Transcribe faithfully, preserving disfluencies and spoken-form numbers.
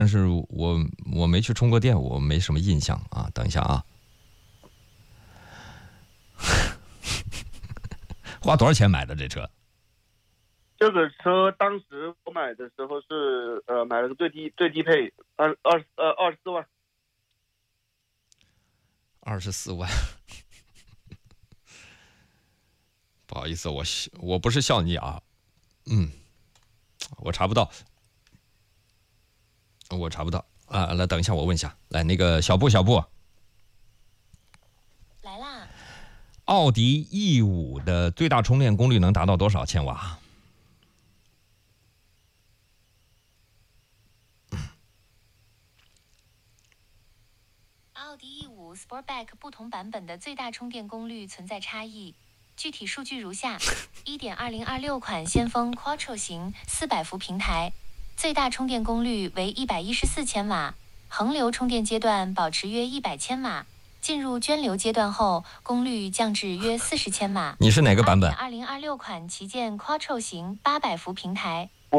但是我我没去充过电，我没什么印象啊。等一下啊，花多少钱买的这车？ 这个车当时我买的时候是呃买了个最低最低配二二呃二十四万。 二十四万。不好意思，我我不是笑你啊，嗯，我查不到，我查不到啊。来，等一下，我问一下，来那个小布小布， 来啦。 奥迪 E 五的最大充电功率能达到多少千瓦？ 奥迪 E 五 Sportback 不同版本的最大充电功率存在差异，具体数据如下：一点二零二六款先锋 Quattro 型四百伏平台，最大充电功率为一百一十四千瓦，恒流充电阶段保持约一百千瓦，进入涓流阶段后，功率降至约四十千瓦。 你是哪个版本？ 二零二六款旗舰 Quattro 型八百伏平台。